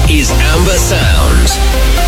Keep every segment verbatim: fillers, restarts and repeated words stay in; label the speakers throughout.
Speaker 1: is Amber Sound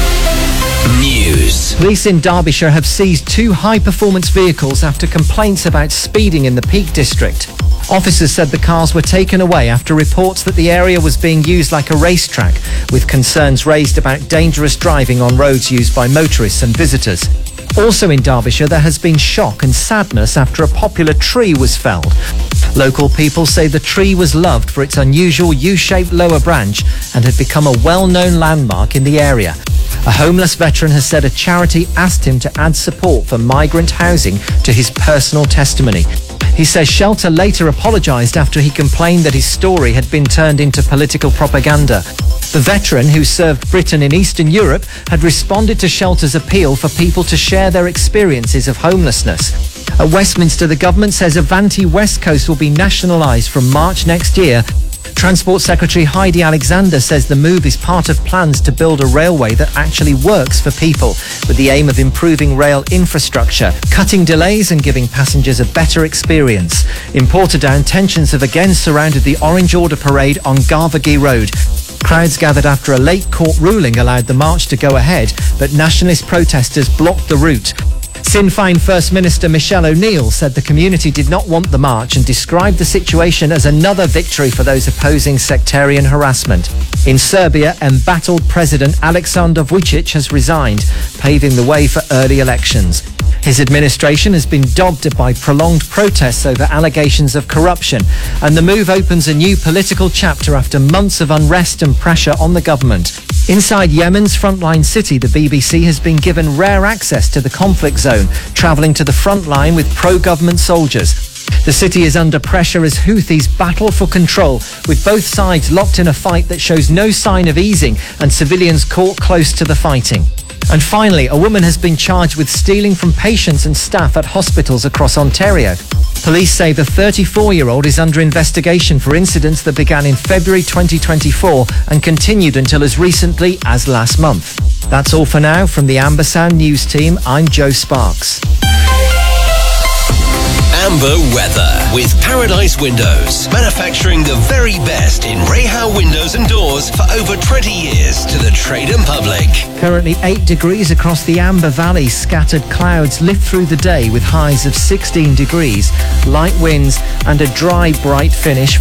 Speaker 1: News.
Speaker 2: Police in Derbyshire have seized two high-performance vehicles after complaints about speeding in the Peak District. Officers said the cars were taken away after reports that the area was being used like a racetrack, with concerns raised about dangerous driving on roads used by motorists and visitors. Also in Derbyshire, there has been shock and sadness after a popular tree was felled. Local people say the tree was loved for its unusual U-shaped lower branch and had become a well-known landmark in the area. A homeless veteran has said a charity asked him to add support for migrant housing to his personal testimony. He says Shelter later apologised after he complained that his story had been turned into political propaganda. The veteran, who served Britain in Eastern Europe, had responded to Shelter's appeal for people to share their experiences of homelessness. At Westminster, the government says Avanti West Coast will be nationalised from March next year. Transport Secretary Heidi Alexander says the move is part of plans to build a railway that actually works for people, with the aim of improving rail infrastructure, cutting delays and giving passengers a better experience. In Portadown, tensions have again surrounded the Orange Order parade on Garvaghy Road. Crowds gathered after a late court ruling allowed the march to go ahead, but nationalist protesters blocked the route. Sinn Féin First Minister Michelle O'Neill said the community did not want the march and described the situation as another victory for those opposing sectarian harassment. In Serbia, embattled President Aleksandar Vučić has resigned, paving the way for early elections. His administration has been dogged by prolonged protests over allegations of corruption, and the move opens a new political chapter after months of unrest and pressure on the government. Inside Yemen's frontline city, the B B C has been given rare access to the conflict zone, travelling to the front line with pro-government soldiers. The city is under pressure as Houthis battle for control, with both sides locked in a fight that shows no sign of easing and civilians caught close to the fighting. And finally, a woman has been charged with stealing from patients and staff at hospitals across Ontario. Police say the thirty-four-year-old is under investigation for incidents that began in February twenty twenty-four and continued until as recently as last month. That's all for now from the Amber Sound News team. I'm Joe Sparks.
Speaker 1: Amber weather with Paradise Windows, manufacturing the very best in Rahal windows and doors for over twenty years to the trade and public.
Speaker 2: Currently eight degrees across the Amber Valley. Scattered clouds lift through the day with highs of sixteen degrees, light winds and a dry, bright finish.